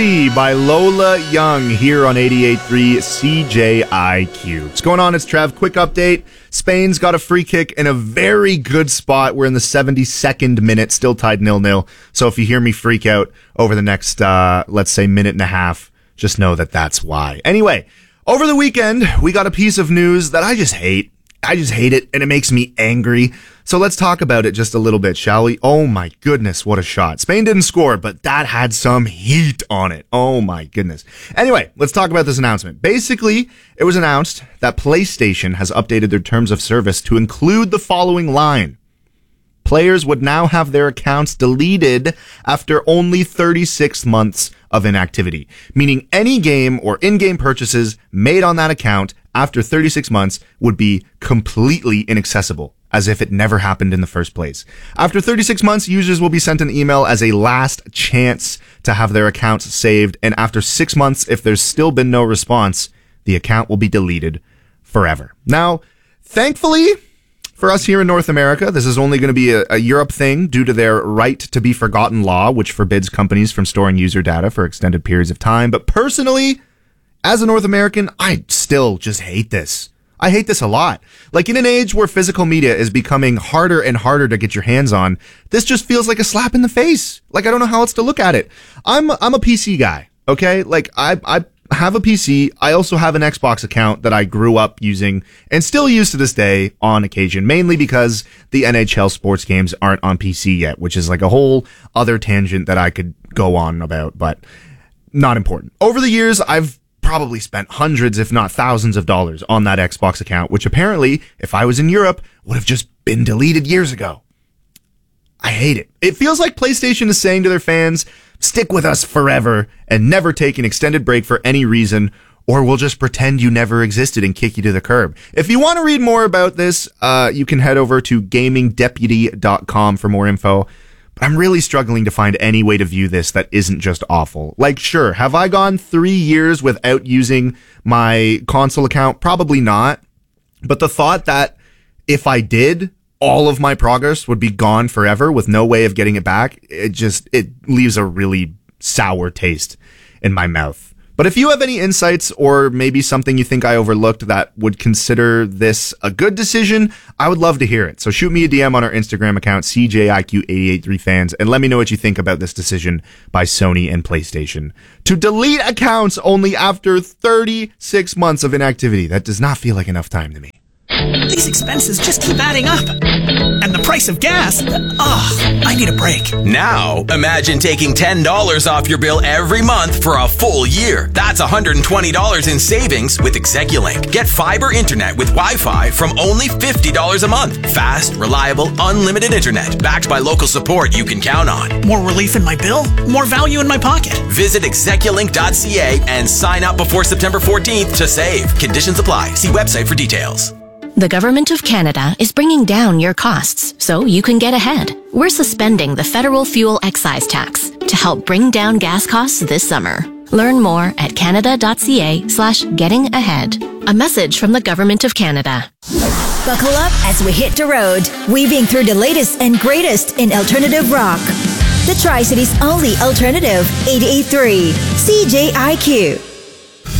By Lola Young here on 88.3 CJIQ. What's going on? It's Trev. Quick update. Spain's got a free kick in a very good spot. We're in the 72nd minute, still tied 0-0. So if you hear me freak out over the next, let's say, minute and a half, just know that that's why. Anyway, over the weekend, we got a piece of news that I just hate. I just hate it, and it makes me angry. So let's talk about it just a little bit, shall we? Oh my goodness, what a shot. Spain didn't score, but that had some heat on it. Oh my goodness. Anyway, let's talk about this announcement. Basically, it was announced that PlayStation has updated their terms of service to include the following line. Players would now have their accounts deleted after only 36 months of inactivity, meaning any game or in-game purchases made on that account after 36 months would be completely inaccessible, as if it never happened in the first place. After 36 months, users will be sent an email as a last chance to have their accounts saved, and after 6 months, if there's still been no response, the account will be deleted forever. Now, thankfully, for us here in North America, this is only going to be a Europe thing due to their right to be forgotten law, which forbids companies from storing user data for extended periods of time. But personally, as a North American, I still just hate this. I hate this a lot. Like, in an age where physical media is becoming harder and harder to get your hands on, this just feels like a slap in the face. Like, I don't know how else to look at it. I'm a PC guy, okay? Like, I have a PC. I also have an Xbox account that I grew up using and still use to this day on occasion, mainly because the NHL sports games aren't on PC yet, which is like a whole other tangent that I could go on about, but not important. Over the years, I've probably spent hundreds, if not thousands of dollars on that Xbox account, which apparently, if I was in Europe, would have just been deleted years ago. I hate it. It feels like PlayStation is saying to their fans, stick with us forever and never take an extended break for any reason, or we'll just pretend you never existed and kick you to the curb. If you want to read more about this, you can head over to gamingdeputy.com for more info. But I'm really struggling to find any way to view this that isn't just awful. Like, sure, have I gone 3 years without using my console account? Probably not. But the thought that if I did, all of my progress would be gone forever with no way of getting it back, it leaves a really sour taste in my mouth. But if you have any insights or maybe something you think I overlooked that would consider this a good decision, I would love to hear it. So shoot me a DM on our Instagram account, CJIQ883fans, and let me know what you think about this decision by Sony and PlayStation to delete accounts only after 36 months of inactivity. That does not feel like enough time to me. These expenses just keep adding up. And the price of gas. I need a break. Now, imagine taking $10 off your bill every month for a full year. That's $120 in savings with Execulink. Get fiber internet with Wi-Fi from only $50 a month. Fast, reliable, unlimited internet backed by local support you can count on. More relief in my bill, more value in my pocket. Visit execulink.ca and sign up before September 14th to save. Conditions apply. See website for details. The Government of Canada is bringing down your costs so you can get ahead. We're suspending the federal fuel excise tax to help bring down gas costs this summer. Learn more at canada.ca/getting-ahead. A message from the Government of Canada. Buckle up as we hit the road, weaving through the latest and greatest in alternative rock. The Tri-City's only alternative, 88.3 CJIQ.